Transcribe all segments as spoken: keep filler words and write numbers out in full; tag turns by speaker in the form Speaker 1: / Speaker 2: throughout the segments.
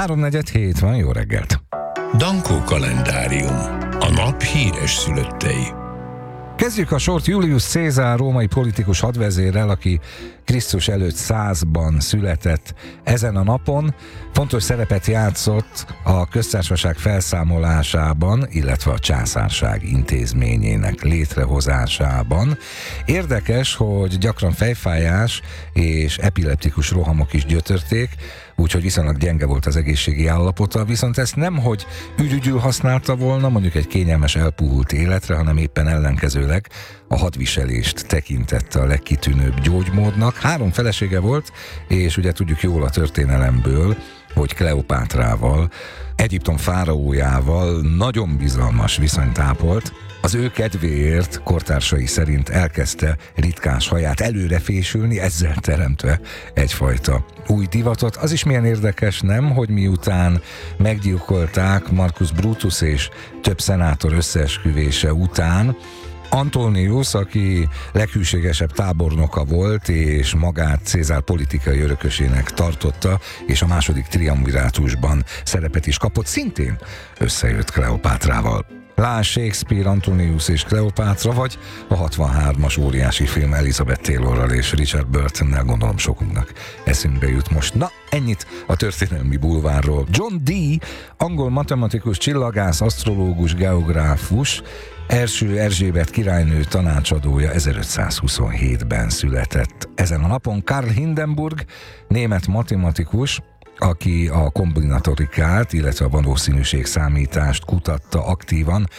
Speaker 1: háromnegyed hét van, jó reggelt!
Speaker 2: Dankó kalendárium. A nap híres szülöttei.
Speaker 1: Kezdjük a sort Julius Cézár római politikus hadvezérrel, aki Krisztus előtt százban született ezen a napon. Fontos szerepet játszott a köztársaság felszámolásában, illetve a császárság intézményének létrehozásában. Érdekes, hogy gyakran fejfájás és epileptikus rohamok is gyötörték, úgyhogy viszonylag gyenge volt az egészségi állapota, viszont ezt nem, hogy ürügyül használta volna, mondjuk egy kényelmes elpuhult életre, hanem éppen ellenkezőleg a hadviselést tekintette a legkitűnőbb gyógymódnak. Három felesége volt, és ugye tudjuk jól a történelemből, hogy Kleopátrával, Egyiptom fáraójával nagyon bizalmas viszonyt ápolt. Az ő kedvéért kortársai szerint elkezdte ritkás haját előrefésülni, ezzel teremtve egyfajta új divatot. Az is milyen érdekes, nem, hogy miután meggyilkolták Marcus Brutus és több szenátor összeesküvése után, Antonius, aki leghűségesebb tábornoka volt, és magát Cézár politikai örökösének tartotta, és a második triumvirátusban szerepet is kapott, szintén összejött Kleopátrával. Lásd Shakespeare, Antonius és Kleopátra, vagy a hatvanhármas óriási film Elizabeth Taylorral és Richard Burtonnel, gondolom sokunknak eszünkbe jut most. Na, ennyit a történelmi bulvárról. John Dee, angol matematikus, csillagász, asztrológus, geográfus, első Erzsébet királynő tanácsadója ezerötszázhuszonhétben született. Ezen a napon Karl Hindenburg, német matematikus, aki a kombinatorikát, illetve a valószínűségszámítást kutatta aktívan,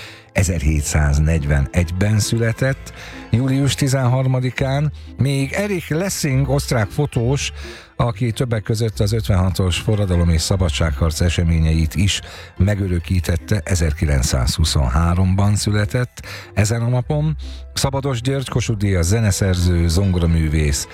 Speaker 1: ezerhétszáznegyvenegyben született, július tizenharmadikán, még Erich Lessing, osztrák fotós, aki többek között az ötvenhatos forradalom és szabadságharc eseményeit is megörökítette, ezerkilencszázhuszonháromban született ezen a napon. Szabados György, Kossuth Díjas zeneszerző, zongoraművész,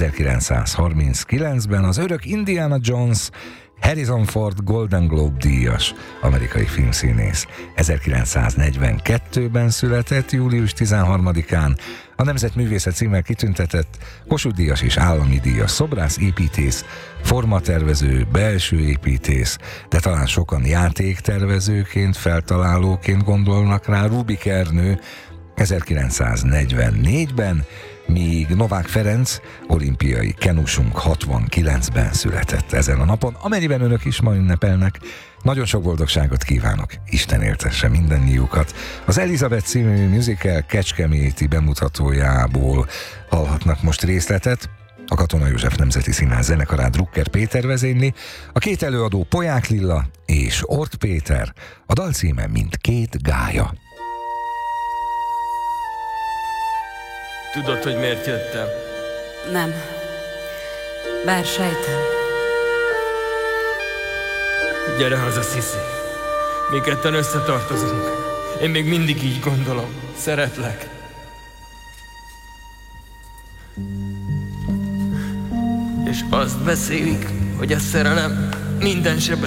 Speaker 1: ezerkilencszázharminckilencben, az örök Indiana Jones, Harrison Ford Golden Globe díjas amerikai filmszínész, ezerkilencszáznegyvenkettőben született, július tizenharmadikán, a Nemzetművészet címmel kitüntetett Kossuth Díjas és állami díjas szobrász, építész, formatervező, belső építész, de talán sokan játéktervezőként, feltalálóként gondolnak rá, Rubik Ernő, ezerkilencszáznegyvennégyben, míg Novák Ferenc, olimpiai kenusunk, hatvankilencben született ezen a napon, amennyiben önök is ma ünnepelnek. Nagyon sok boldogságot kívánok, Isten éltesse mindannyiukat. Az Elizabeth című musical kecskeméti bemutatójából hallhatnak most részletet. A Katona József Nemzeti Színház zenekarát Drucker Péter vezényli, a két előadó Poják Lilla és Ort Péter, a dal címe Mindkét gálya.
Speaker 3: Tudod, hogy miért jöttem?
Speaker 4: Nem. Bár sejtem.
Speaker 3: Gyere haza, Sziszi. Mi ketten összetartozunk. Én még mindig így gondolom. Szeretlek. És azt beszélik, hogy a szerelem minden sebet